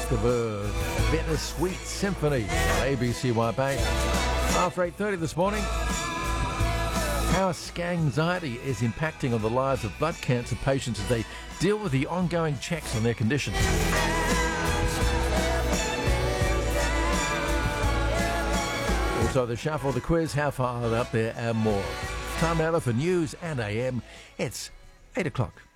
The Bittersweet Symphony on ABCYB. After 8:30 this morning, how anxiety is impacting on the lives of blood cancer patients as they deal with the ongoing checks on their condition. Also the shuffle, the quiz, how far up there and more. Time now for news and AM. It's 8 o'clock.